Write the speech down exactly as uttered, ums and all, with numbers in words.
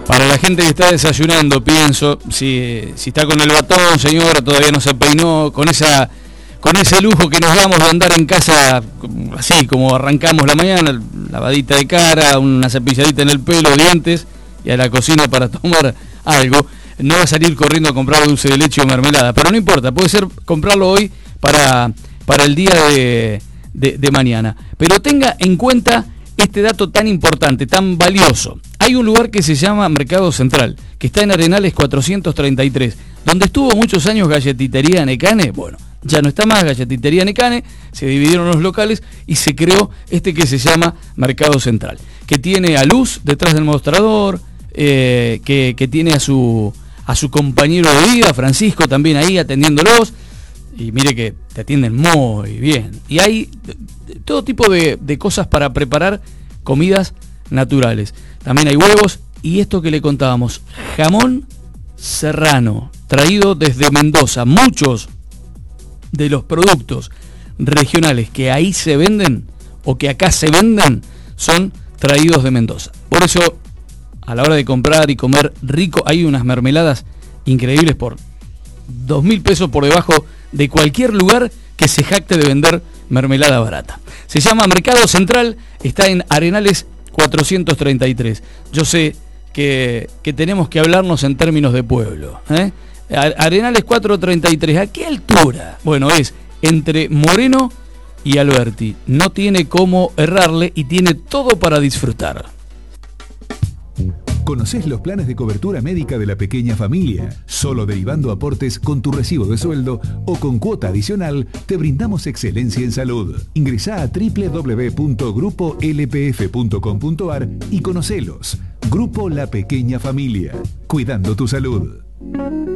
Para la gente que está desayunando, pienso, si, si está con el batón, señora, todavía no se peinó, con esa con ese lujo que nos damos de andar en casa, así como arrancamos la mañana, lavadita de cara, una cepilladita en el pelo, dientes, y a la cocina para tomar algo, no va a salir corriendo a comprar dulce de leche o mermelada, pero no importa, puede ser comprarlo hoy para, para el día de, de, de mañana. Pero tenga en cuenta este dato tan importante, tan valioso. Hay un lugar que se llama Mercado Central, que está en Arenales cuatrocientos treinta y tres, donde estuvo muchos años Galletitería Necane. Bueno, ya no está más Galletitería Necane, se dividieron los locales y se creó este que se llama Mercado Central, que tiene a Luz detrás del mostrador, eh, que, que tiene a su, a su compañero de vida, Francisco, también ahí atendiéndolos. Y mire que te atienden muy bien. Y hay todo tipo de, de cosas para preparar comidas naturales. También hay huevos y esto que le contábamos, jamón serrano, traído desde Mendoza. Muchos de los productos regionales que ahí se venden o que acá se venden son traídos de Mendoza. Por eso, a la hora de comprar y comer rico, hay unas mermeladas increíbles por dos mil pesos por debajo de cualquier lugar que se jacte de vender mermelada barata. Se llama Mercado Central, está en Arenales cuatrocientos treinta y tres. Yo sé que, que tenemos que hablarnos en términos de pueblo, ¿eh? Arenales cuatrocientos treinta y tres, ¿a qué altura? Bueno, es entre Moreno y Alberti. No tiene cómo errarle y tiene todo para disfrutar. ¿Conocés los planes de cobertura médica de la pequeña familia? Solo derivando aportes con tu recibo de sueldo o con cuota adicional, te brindamos excelencia en salud. Ingresá a doble u doble u doble u punto grupo l p f punto com punto a r y conocelos. Grupo La Pequeña Familia. Cuidando tu salud.